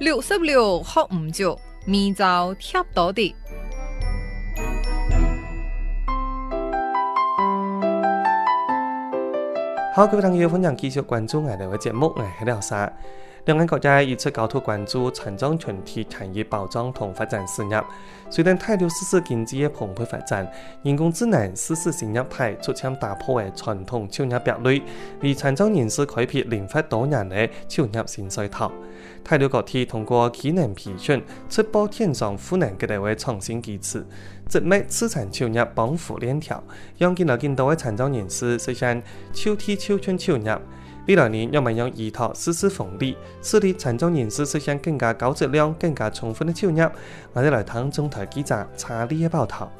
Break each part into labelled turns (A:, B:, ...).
A: 66學唔足，明朝貼到的。
B: 好，各位朋友，歡迎繼續關注我哋嘅節目，我係廖沙。兩岸國家一直高度關注殘障群體產業保障同發展事業。隨着大陸實施經濟嘅蓬勃發展，人工智能實施新業態，逐漸打破嘅傳統就業壁壘，為殘障人士開闢靈活多元嘅就業新賽道。大陸各地通過技能培訓，促進天上賦能嘅類創新機制，植密資產就業幫扶鏈條，讓更多嘅殘障人士實現超梯超村就業。未來年，我們用依託實施紅利，使得殘障人士實現更加高質量、更加充分的就業。我哋來聽中台記者查理嘅報道。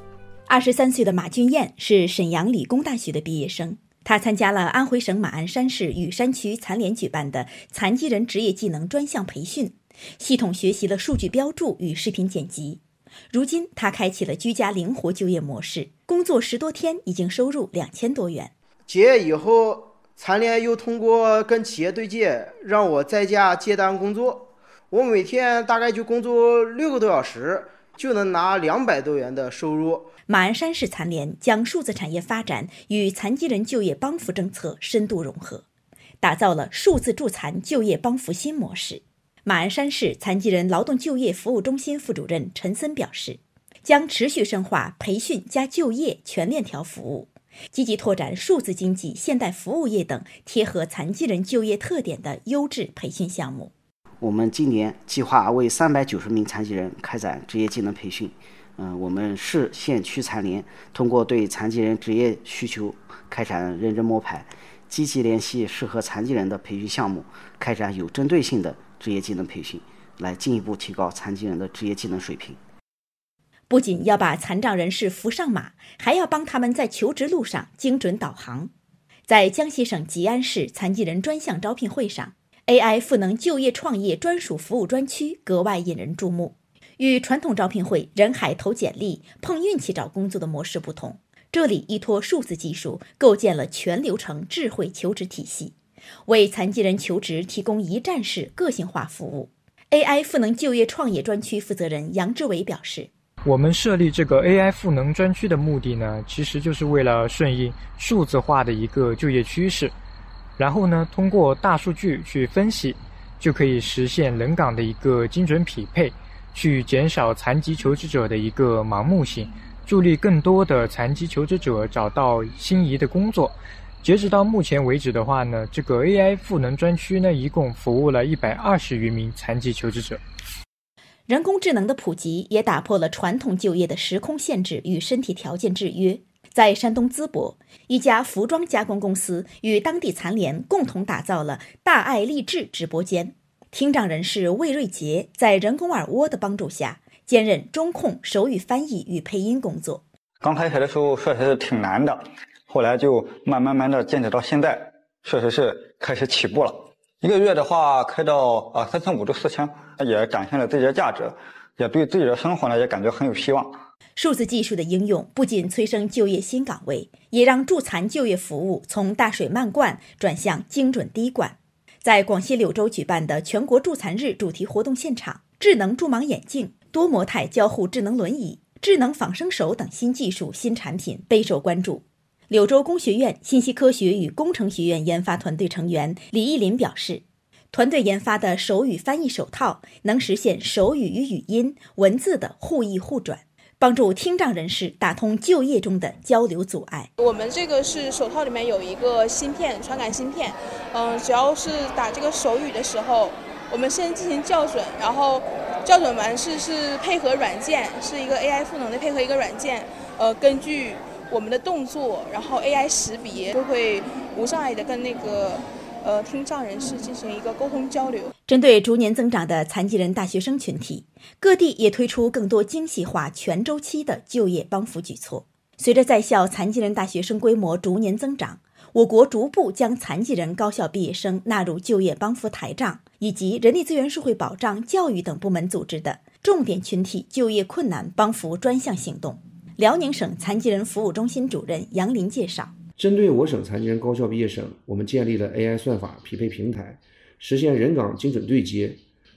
C: 23歲的馬俊彥是瀋陽理工大學的畢業生，他參加了安徽省馬鞍山市雨山區殘聯舉辦的殘疾人職業技能專項培訓，系統學習了數據標註與視頻剪輯。如今，他開啟了居家靈活就業模式，工作10多天已經收入2000多元。
D: 結業以後，殘聯又通過跟企業對接，讓我在家接單工作。我每天大概就工作6個多小時，就能拿200多元的收入。
C: 馬鞍山市殘聯將數字產業發展與殘疾人就業幫扶政策深度融合，打造了數字助殘就業幫扶新模式。馬鞍山市殘疾人勞動就業服務中心副主任陳森表示，將持續深化培訓加就業全鏈條服務，積極拓展數字經濟、現代服務業等貼合殘疾人就業特點的優質培訓項目。
E: 我們今年計劃為390名殘疾人開展職業技能培訓。我們市縣區殘聯通過對殘疾人職業需求開展認真摸排，積極聯繫適合殘疾人的培訓項目，開展有針對性的職業技能培訓，來進一步提高殘疾人的職業技能水平。
C: 不僅要把殘障人士扶上馬，還要幫他們在求職路上精準導航。在江西省吉安市殘疾人專項招聘會上， AI 賦能就業創業專屬服務專區格外引人注目。與傳統招聘會人海投簡歷、碰運氣找工作的模式不同，這裡依託數字技術，構建了全流程智慧求職體系，為殘疾人求職提供一站式個性化服務。AI 賦能就業創業專區負責人楊志偉表示，
F: 我們設立這個 AI 賦能專區的目的呢，其實就是為了順應數字化的一個就業趨勢，然後呢，通過大數據去分析，就可以實現人崗的一個精準匹配，去減少殘疾求職者的一個盲目性，助力更多的殘疾求職者找到心儀的工作。截止到目前為止的話呢，這個 AI 賦能專區呢，一共服務了120餘名殘疾求職者。
C: 人工智能的普及也打破了傳統就業的時空限制與身體條件制約。在山東淄博，一家服裝加工公司與當地殘聯共同打造了大愛勵志直播間。聽障人士魏瑞杰在人工耳蝸的幫助下，兼任中控、手語翻譯與配音工作。
G: 剛開始的時候確實是挺難的，後來就慢慢的堅持到現在，確實是開始起步了。一個月的話開到3500到4000，也展現了自己的價值，也對自己的生活呢也感覺很有希望。
C: 數字技術的應用不僅催生就業新崗位，也讓助殘就業服務從大水漫灌轉向精準滴灌。在廣西柳州舉辦的全國助殘日主題活動現場，智能助盲眼鏡、多模態交互智能輪椅、智能仿生手等新技術新產品備受關注。柳州工學院信息科學與工程學院研發團隊成員李藝林表示，團隊研發的手語翻譯手套能實現手語與語音、文字的互譯互轉，幫助聽障人士打通就業中的交流阻礙。
H: 我們這個是手套裡面有一個芯片，傳感芯片，只要是打這個手語的時候，我們先進行校準，然後校準完是配合軟件，是一個 AI 賦能的配合一個軟件，根據我們的動作，然後 AI 識別，就會無障礙的跟那個聽障人士進行一個溝通交流。
C: 針對逐年增長的殘疾人大學生群體，各地也推出更多精細化全週期的就業幫扶舉措。隨着在校殘疾人大學生規模逐年增長，我國逐步將殘疾人高校畢業生納入就業幫扶台賬以及人力資源社會保障、教育等部門組織的重點群體就業困難幫扶專項行動。遼寧省殘疾人服務中心主任楊林介紹，
I: 針對我省殘疾人高校畢業生，我們建立了 AI 算法匹配平台，實現人崗精準對接，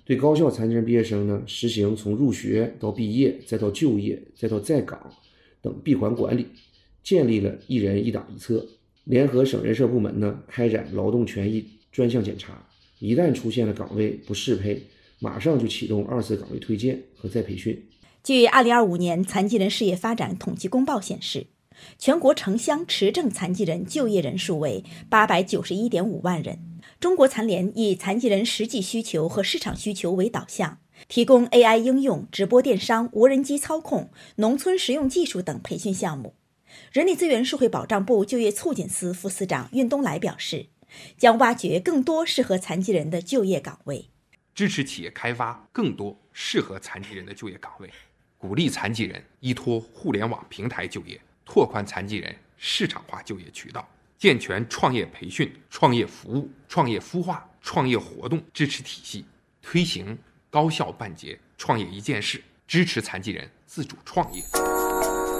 I: 对高校残疾人毕业生呢，实行从入学到毕业，再到就业，再到在岗等闭环管理，建立了一人一档一策，联合省人社部门呢，开展劳动权益专项检查，一旦出现了岗位不适配，马上就启动2次岗位推荐和再培训。
C: 据2025年残疾人事业发展统计公报显示，全国城乡持证残疾人就业人数为891.5万人。中国残联以残疾人实际需求和市场需求为导向，提供 AI 应用、直播电商、无人机操控、农村实用技术等培训项目。人力资源社会保障部就业促进司副司长运东来表示，将挖掘更多适合残疾人的就业岗位，
J: 支持企业开发更多适合残疾人的就业岗位，鼓励残疾人依托互联网平台就业，拓宽残疾人市场化就业渠道，健全创业培训、创业服务、创业孵化、创业活动支持体系，推行高校办结创业一件事，支持残疾人自主创业。